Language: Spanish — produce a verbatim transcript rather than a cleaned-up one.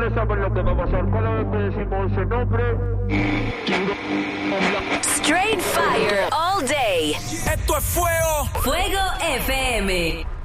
ustedes saben lo que va a pasar cada vez que decimos ese nombre. Straight fire all day. Esto es fuego. Fuego F M.